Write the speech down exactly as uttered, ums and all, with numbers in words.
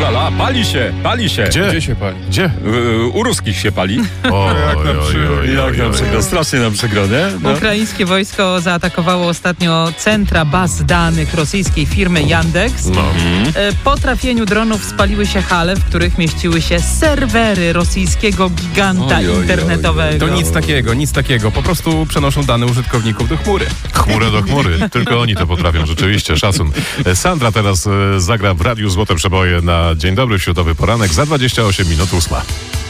ala, pali się, pali się. Gdzie? Gdzie się pali? Gdzie? U, u ruskich się pali. O, Jak nam przykro, Jak nam przykro, strasznie nam przykro, nie? No. Ukraińskie wojsko zaatakowało ostatnio centra baz danych rosyjskiej firmy Yandex. No. E, Po trafieniu dronów spaliły się hale, w których mieściły się serwery rosyjskiego giganta Oj, oj, oj, internetowego. To nic takiego, nic takiego. Po prostu przenoszą dane użytkowników do chmury. Chmurę do chmury. Tylko oni to potrafią, rzeczywiście. Szacun. Sandra teraz e, zagra w Radiu Złote Przeboje na Dzień Dobry, Środowy Poranek za dwadzieścia osiem minut ósma.